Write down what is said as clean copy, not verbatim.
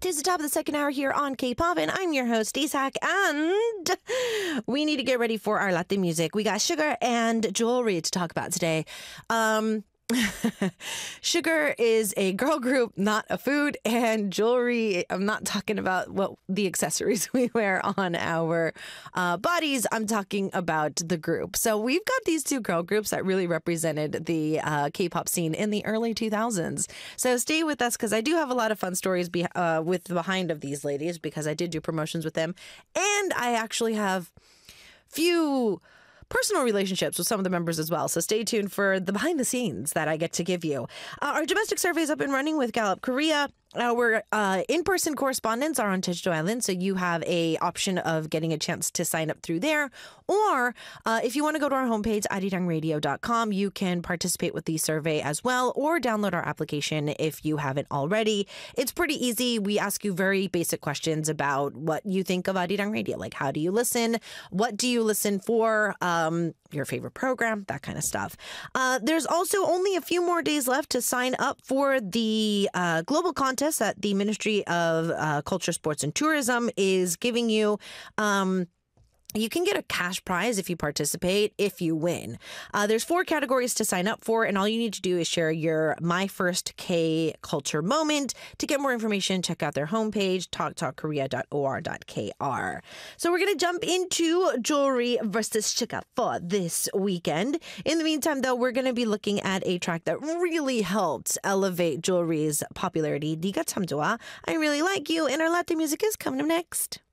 is the top of the second hour here on K-Pop, and I'm your host, Isak, and we need to get ready for our Latin music. We got Sugar and Jewelry to talk about today. Sugar is a girl group, not a food, and Jewelry, I'm not talking about the accessories we wear on our bodies. I'm talking about the group. So we've got these two girl groups that really represented the K-pop scene in the early 2000s. So stay with us because I do have a lot of fun stories with behind of these ladies because I did do promotions with them, and I actually have few personal relationships with some of the members as well. So stay tuned for the behind the scenes that I get to give you. Our domestic survey is up and running with Gallup Korea. Our in-person correspondents are on Jeju Island, so you have a option of getting a chance to sign up through there. Or if you want to go to our homepage, arirangradio.com, you can participate with the survey as well, or download our application if you haven't already. It's pretty easy. We ask you very basic questions about what you think of Arirang Radio, like how do you listen, what do you listen for, your favorite program, that kind of stuff. There's also only a few more days left to sign up for the global contest that the Ministry of Culture, Sports and Tourism is giving you. You can get a cash prize if you participate, if you win. There's 4 categories to sign up for, and all you need to do is share your My First K culture moment. To get more information, check out their homepage, talktalkkorea.or.kr. So we're going to jump into Jewelry versus Sugar for this weekend. In the meantime, though, we're going to be looking at a track that really helped elevate Jewelry's popularity. 네가 참 좋아, I Really Like You, and our Latin music is coming up next.